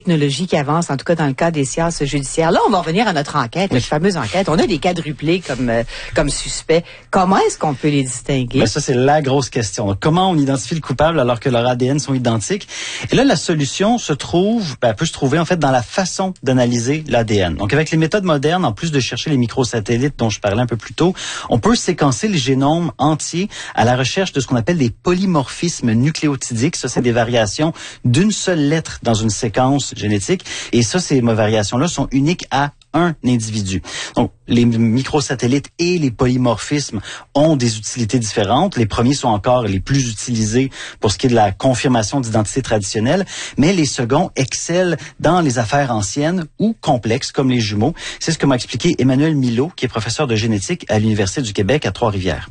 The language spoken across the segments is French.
Technologie qui avance, en tout cas dans le cas des sciences judiciaires. Là, on va revenir à notre enquête, notre fameuse enquête. On a des quadruplés comme suspects. Comment est-ce qu'on peut les distinguer? Ben ça, c'est la grosse question. Donc, comment on identifie le coupable alors que leurs ADN sont identiques? Et là, la solution peut se trouver en fait dans la façon d'analyser l'ADN. Donc, avec les méthodes modernes, en plus de chercher les microsatellites dont je parlais un peu plus tôt, on peut séquencer le génome entier à la recherche de ce qu'on appelle des polymorphismes nucléotidiques. Ça, c'est des variations d'une seule lettre dans une séquence génétique. Et ça, ces variations-là sont uniques à un individu. Donc, les microsatellites et les polymorphismes ont des utilités différentes. Les premiers sont encore les plus utilisés pour ce qui est de la confirmation d'identité traditionnelle, mais les seconds excellent dans les affaires anciennes ou complexes, comme les jumeaux. C'est ce que m'a expliqué Emmanuel Milot, qui est professeur de génétique à l'Université du Québec à Trois-Rivières.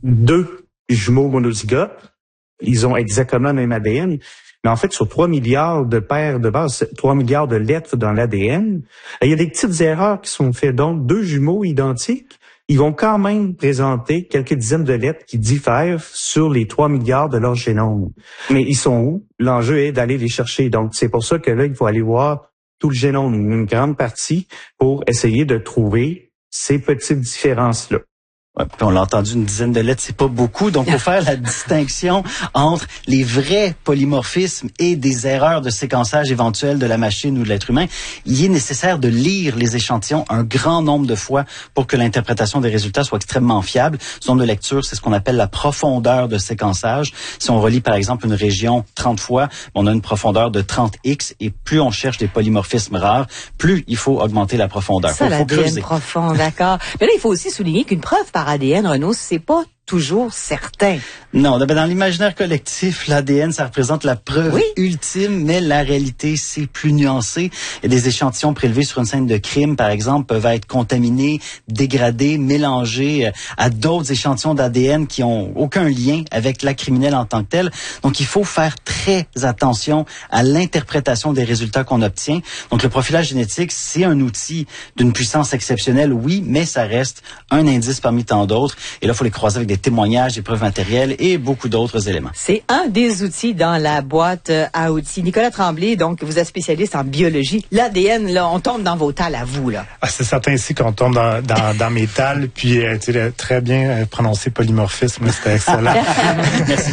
2 jumeaux monozygotes, ils ont exactement le même ADN. Mais en fait, sur 3 milliards de paires de bases, 3 milliards de lettres dans l'ADN, il y a des petites erreurs qui sont faites. Donc, 2 jumeaux identiques, ils vont quand même présenter quelques dizaines de lettres qui diffèrent sur les 3 milliards de leur génome. Mais ils sont où? L'enjeu est d'aller les chercher. Donc, c'est pour ça que là, il faut aller voir tout le génome, une grande partie, pour essayer de trouver ces petites différences-là. Ouais, on l'a entendu, une dizaine de lettres, c'est pas beaucoup. Donc, pour faire la distinction entre les vrais polymorphismes et des erreurs de séquençage éventuelles de la machine ou de l'être humain, il est nécessaire de lire les échantillons un grand nombre de fois pour que l'interprétation des résultats soit extrêmement fiable. Ce nombre de lecture, c'est ce qu'on appelle la profondeur de séquençage. Si on relie, par exemple, une région 30 fois, on a une profondeur de 30x, et plus on cherche des polymorphismes rares, plus il faut augmenter la profondeur. Ça, l'ADN profond, d'accord. Mais là, il faut aussi souligner qu'une preuve par ADN, Renaud, c'est pas toujours certain. Non, dans l'imaginaire collectif, l'ADN, ça représente la preuve ultime, mais la réalité, c'est plus nuancé. Il y a des échantillons prélevés sur une scène de crime, par exemple, peuvent être contaminés, dégradés, mélangés à d'autres échantillons d'ADN qui ont aucun lien avec la criminelle en tant que telle. Donc, il faut faire très attention à l'interprétation des résultats qu'on obtient. Donc, le profilage génétique, c'est un outil d'une puissance exceptionnelle, oui, mais ça reste un indice parmi tant d'autres. Et là, il faut les croiser avec des témoignages, des preuves matérielles et beaucoup d'autres éléments. C'est un des outils dans la boîte à outils. Nicolas Tremblay, donc, vous êtes spécialiste en biologie. L'ADN, là, on tombe dans vos talles à vous, là. Ah, c'est certain ici qu'on tombe dans mes talles, puis tu l'as très bien prononcé polymorphisme, c'était excellent. Merci.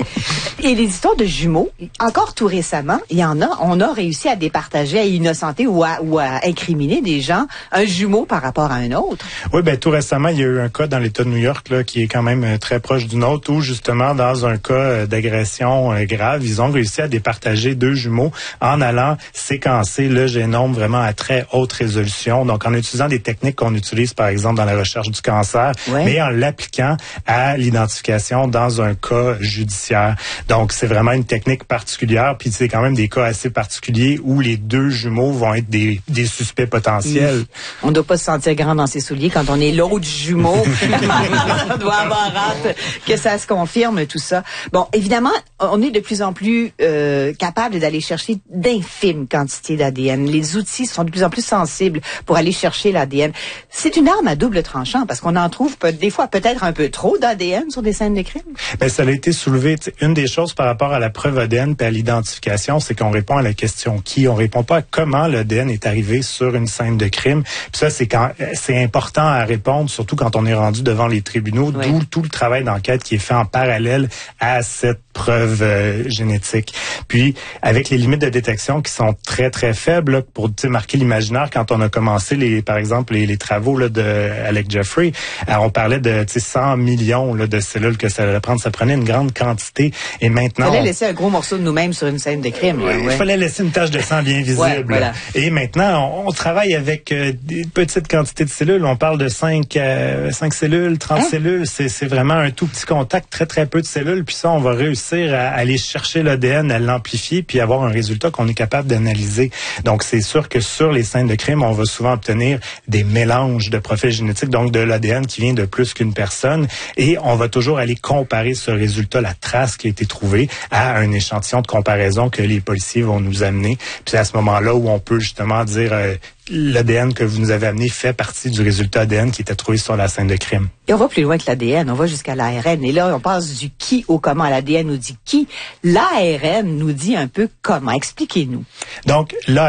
Et les histoires de jumeaux, encore tout récemment, on a réussi à départager, à innocenter ou à incriminer des gens, un jumeau par rapport à un autre. Oui, tout récemment, il y a eu un cas dans l'État de New York là, qui est quand même très proche du nôtre, où justement, dans un cas d'agression grave, ils ont réussi à départager 2 jumeaux en allant séquencer le génome vraiment à très haute résolution. Donc, en utilisant des techniques qu'on utilise, par exemple, dans la recherche du cancer, mais en l'appliquant à l'identification dans un cas judiciaire. Donc, c'est vraiment une technique particulière, puis c'est quand même des cas assez particuliers où les 2 jumeaux vont être des suspects potentiels. On ne doit pas se sentir grand dans ses souliers quand on est l'autre jumeau. On doit avoir hâte que ça se confirme, tout ça. Bon, évidemment, on est de plus en plus capable d'aller chercher d'infimes quantités d'ADN. Les outils sont de plus en plus sensibles pour aller chercher l'ADN. C'est une arme à double tranchant parce qu'on en trouve des fois peut-être un peu trop d'ADN sur des scènes de crime. Ça a été soulevé. Une des choses par rapport à la preuve ADN et à l'identification, c'est qu'on répond à la question qui. On répond pas à comment l'ADN est arrivé sur une scène de crime. Puis ça, c'est important à répondre, surtout quand on est rendu devant les tribunaux, d'où tout le travail d'enquête qui est fait en parallèle à cette preuve génétique. Puis, avec les limites de détection qui sont très, très faibles, là, pour marquer l'imaginaire, quand on a commencé, par exemple, les travaux là, de Alec Jeffrey, on parlait de 100 millions là, de cellules que ça allait prendre. Ça prenait une grande quantité. Et maintenant... Il fallait laisser un gros morceau de nous-mêmes sur une scène de crime. Il fallait laisser une tache de sang bien visible. Voilà. Et maintenant, on travaille avec des petites quantités de cellules. On parle de 5 cellules, 30 cellules. C'est vraiment un tout petit contact, très, très peu de cellules. Puis ça, on va réussir à aller chercher l'ADN, à l'amplifier, puis avoir un résultat qu'on est capable d'analyser. Donc, c'est sûr que sur les scènes de crime, on va souvent obtenir des mélanges de profils génétiques, donc de l'ADN qui vient de plus qu'une personne. Et on va toujours aller comparer ce résultat, la trace qui a été trouvée retrouver à un échantillon de comparaison que les policiers vont nous amener. Puis c'est à ce moment-là où on peut justement dire l'ADN que vous nous avez amené fait partie du résultat ADN qui était trouvé sur la scène de crime. Et on va plus loin que l'ADN, on va jusqu'à l'ARN. Et là, on passe du qui au comment. L'ADN nous dit qui. L'ARN nous dit un peu comment. Expliquez-nous. Donc, là,